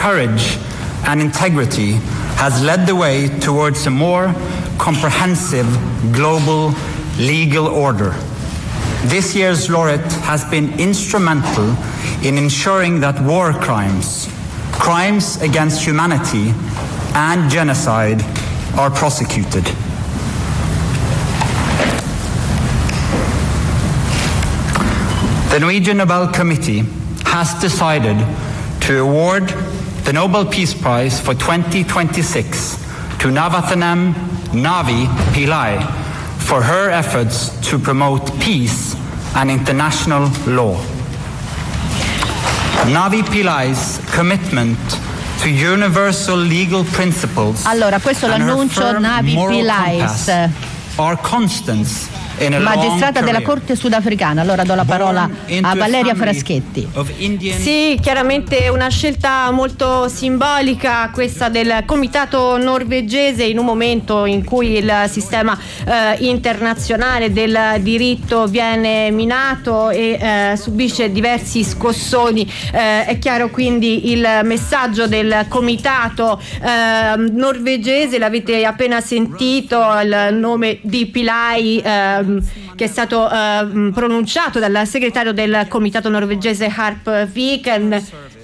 courage and integrity has led the way towards a more comprehensive global legal order. This year's laureate has been instrumental in ensuring that war crimes, crimes against humanity, and genocide are prosecuted. The Norwegian Nobel Committee has decided to award the Nobel Peace Prize for 2026 to Navathanam Navi Pillai for her efforts to promote peace and international law. Navi Pillai's commitment to universal legal principles. Allora, questo è l'annuncio Navi Pillais, are constants magistrata della Corte sudafricana. Allora do la parola a Valeria Fraschetti. Sì, chiaramente una scelta molto simbolica questa del comitato norvegese in un momento in cui il sistema internazionale del diritto viene minato e subisce diversi scossoni. È chiaro quindi il messaggio del comitato norvegese, l'avete appena sentito, il nome di Pillai che è stato pronunciato dal segretario del comitato norvegese Harp Viken,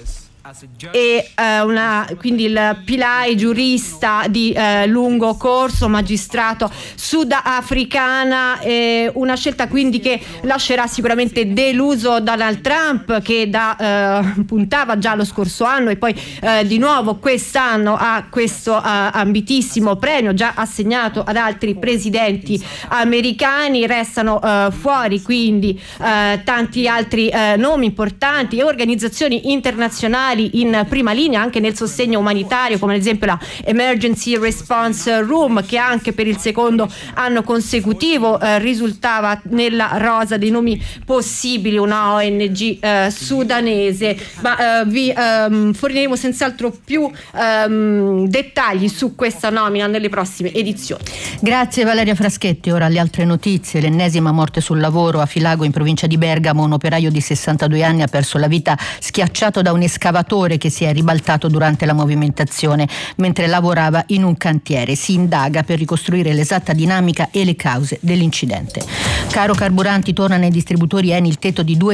e quindi il Pillai, giurista di lungo corso, magistrato sudafricana, una scelta quindi che lascerà sicuramente deluso Donald Trump, che puntava già lo scorso anno e poi di nuovo quest'anno a questo ambitissimo premio già assegnato ad altri presidenti americani. Restano fuori quindi tanti altri nomi importanti e organizzazioni internazionali in prima linea anche nel sostegno umanitario, come ad esempio la Emergency Response Room, che anche per il secondo anno consecutivo risultava nella rosa dei nomi possibili, una ONG sudanese, ma vi forniremo senz'altro più dettagli su questa nomina nelle prossime edizioni. Grazie Valeria Fraschetti. Ora alle altre notizie. L'ennesima morte sul lavoro a Filago in provincia di Bergamo. Un operaio di 62 anni ha perso la vita schiacciato da un escavatore che si è ribaltato durante la movimentazione mentre lavorava in un cantiere. Si indaga per ricostruire l'esatta dinamica e le cause dell'incidente. Caro carburanti, torna nei distributori Eni il tetto di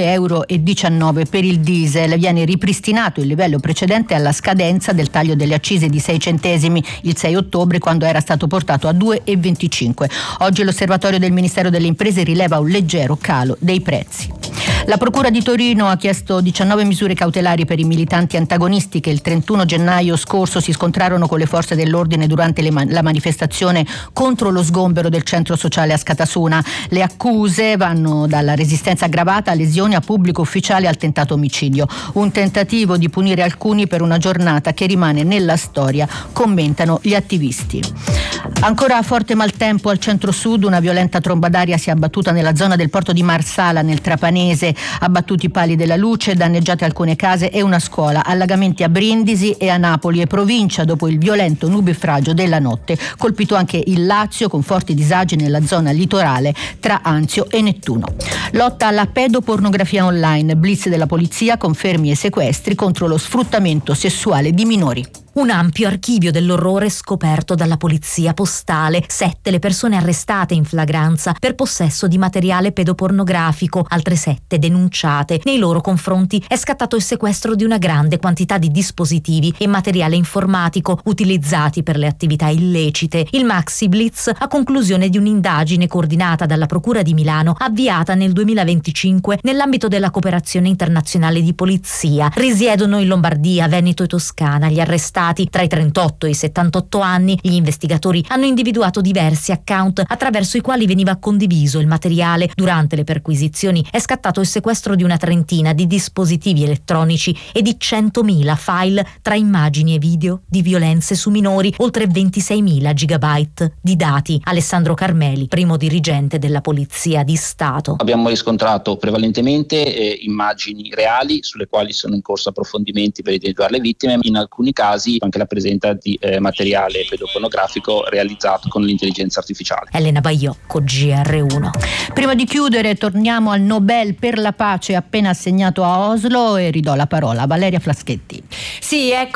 €2,19 per il diesel. Viene ripristinato il livello precedente alla scadenza del taglio delle accise di 6 centesimi il 6 ottobre, quando era stato portato a €2,25. Oggi l'osservatorio del Ministero delle Imprese rileva un leggero calo dei prezzi. La Procura di Torino ha chiesto 19 misure cautelari per i militanti antagonisti che il 31 gennaio scorso si scontrarono con le forze dell'ordine durante la manifestazione contro lo sgombero del centro sociale a Scatasuna. Le accuse vanno dalla resistenza aggravata a lesioni a pubblico ufficiale al tentato omicidio. Un tentativo di punire alcuni per una giornata che rimane nella storia, commentano gli attivisti. Ancora a forte maltempo al centro-sud, una violenta tromba d'aria si è abbattuta nella zona del porto di Marsala, nel Trapanese. Abbattuti pali della luce, danneggiate alcune case e una scuola. Allagamenti a Brindisi e a Napoli e provincia dopo il violento nubifragio della notte. Colpito anche il Lazio, con forti disagi nella zona litorale tra Anzio e Nettuno. Lotta alla pedopornografia online. Blitz della polizia, confermi e sequestri contro lo sfruttamento sessuale di minori. Un ampio archivio dell'orrore scoperto dalla polizia postale. 7 le persone arrestate in flagranza per possesso di materiale pedopornografico, altre 7 denunciate. Nei loro confronti è scattato il sequestro di una grande quantità di dispositivi e materiale informatico utilizzati per le attività illecite. Il Maxi Blitz a conclusione di un'indagine coordinata dalla Procura di Milano, avviata nel 2025 nell'ambito della cooperazione internazionale di polizia. Risiedono in Lombardia, Veneto e Toscana gli arrestati. Tra i 38 e i 78 anni, gli investigatori hanno individuato diversi account attraverso i quali veniva condiviso il materiale. Durante le perquisizioni è scattato il sequestro di una trentina di dispositivi elettronici e di 100.000 file tra immagini e video di violenze su minori, oltre 26.000 gigabyte di dati. Alessandro Carmeli, primo dirigente della Polizia di Stato. Abbiamo riscontrato prevalentemente immagini reali sulle quali sono in corso approfondimenti per individuare le vittime. In alcuni casi anche la presenza di materiale pedopornografico realizzato con l'intelligenza artificiale. Elena Baiocco, GR1. Prima di chiudere torniamo al Nobel per la pace appena assegnato a Oslo e ridò la parola a Valeria Fraschetti. Sì, ecco